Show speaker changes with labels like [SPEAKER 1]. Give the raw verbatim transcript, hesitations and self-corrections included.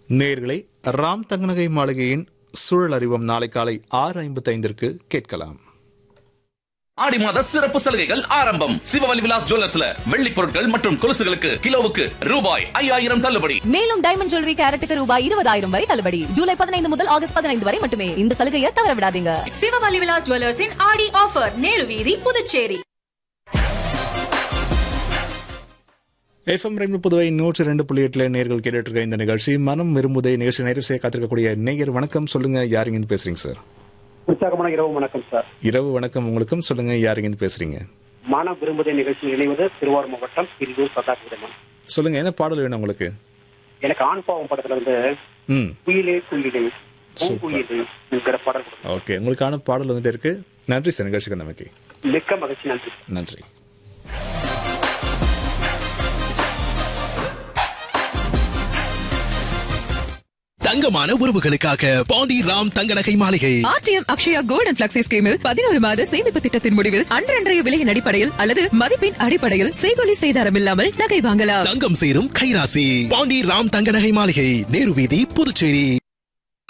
[SPEAKER 1] நேயர்களே, ராம் தங்கநகை மாளிகையின் சூழல் அறிவோம் நாளை காலை ஆறு ஐம்பத்தி ஐந்திற்கு கேட்கலாம்.
[SPEAKER 2] ஆடி மாத சிறப்பு சலுகைகள் ஆரம்பம். சிவவலி விலாஸ் ஜுவல்லர்ஸ்ல வெள்ளி பொருட்கள் மற்றும் கொலுசுகளுக்கு கிலோவுக்கு ரூபாய் ஐயாயிரம் தள்ளுபடி.
[SPEAKER 3] மேலும் டைமண்ட் ஜுவல்லரி கேரட்டுக்கு ரூபாய் இருபதாயிரம் வரை தள்ளுபடி. ஜூலை பதினைந்து முதல் ஆகஸ்ட் பதினைந்து வரை மட்டுமே. இந்த சலுகையை தவற விடாதீங்க.
[SPEAKER 4] சிவவலி விலாஸ் ஜுவல்லர்ஸின் ஆடி ஆஃபர், நேரு வீதி, புதுச்சேரி.
[SPEAKER 1] எஃப்எம் ரெண்டு புதுவை நூற்றி ரெண்டு புள்ளி எட்டுல நேர்கள் கேட்டுட்டு இருக்க இந்த நிகழ்ச்சி மனம் விரும்புதை நிகழ்ச்சி நேரம் செய்ய காத்திருக்கக்கூடிய நேயர் வணக்கம். சொல்லுங்க, யாருங்கன்னு பேசுறீங்க சார்?
[SPEAKER 5] உற்சாகமான இரவு வணக்கம் சார்.
[SPEAKER 1] இரவு வணக்கம் உங்களுக்கும். சொல்லுங்க, யாருங்கன்னு பேசுறீங்க?
[SPEAKER 5] மனம் விரும்புதை நிகழ்ச்சியில் இணைவது திருவாரூர் மாவட்டம் திருவூர் சதாசிவம்.
[SPEAKER 1] சொல்லுங்க, என்ன பாடல் வேணும் உங்களுக்கு?
[SPEAKER 5] எனக்கு ஆண் பாவம் படத்துல வந்து
[SPEAKER 1] ம்
[SPEAKER 5] குயிலே குயிலே பூங்குயிலே பாடல்.
[SPEAKER 1] ஓகே, உங்களுக்கான பாடல் வந்துட்டு இருக்கு. நன்றி சார், நிகழ்ச்சிக்கு நமக்கு
[SPEAKER 5] மிக்க மகிழ்ச்சி. நன்றி
[SPEAKER 1] நன்றி.
[SPEAKER 6] தங்கமான உறவுகளுக்காக பாண்டி ராம் தங்க நகை மாளிகை.
[SPEAKER 7] RTM Akshaya gold and flexi ஸ்கீமில் பதினோரு மாத சேமிப்பு திட்டத்தின் முடிவில் அன்றன்றைய விலையின் அடிப்படையில் அல்லது மதிப்பின் அடிப்படையில் செய்கொலி செய்தாரம் இல்லாமல் நகை வாங்கலாம்.
[SPEAKER 6] தங்கம் சேரும் கைராசி. பாண்டி ராம் தங்க நகை மாளிகை, நேரு வீதி, புதுச்சேரி.